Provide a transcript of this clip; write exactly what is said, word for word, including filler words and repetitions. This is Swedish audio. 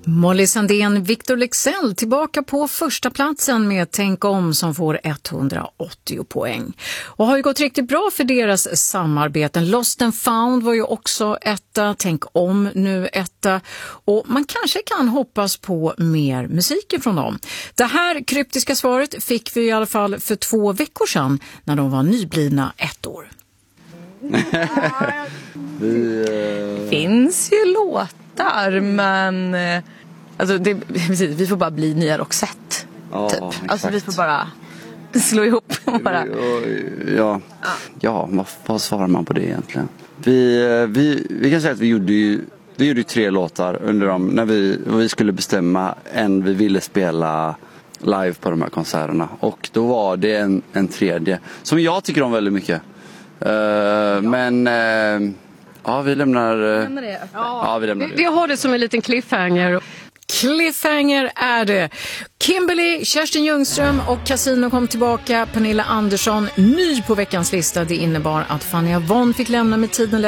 Molly Sandén, Victor Leksell tillbaka på första platsen med Tänk om som får etthundraåttio poäng. Och har ju gått riktigt bra för deras samarbeten. Lost and Found var ju också etta, Tänk om nu etta. Och man kanske kan hoppas på mer musik från dem. Det här kryptiska svaret fick vi i alla fall för två veckor sedan när de var nyblivna ett år. vi, uh... finns ju låtar, men alltså det, precis, vi får bara bli nya Roxette ja, typ. Exakt. Alltså vi får bara slå ihop och bara... ja, ja. ja vad, vad svarar man på det egentligen? Vi, vi, vi kan säga att vi gjorde ju vi gjorde ju tre låtar under dem när vi, vi skulle bestämma en vi ville spela live på de här konserterna, och då var det en, en tredje som jag tycker om väldigt mycket. Uh, ja. Men uh, ja, vi lämnar, uh, lämnar det. Ja. Ja, vi lämnar vi, det. vi har det som en liten cliffhanger. Cliffhanger är det. Kimberly, Kerstin Ljungström och Casino kom tillbaka. Pernilla Andersson, ny på veckans lista. Det innebar att Fania Von fick lämna med tiden.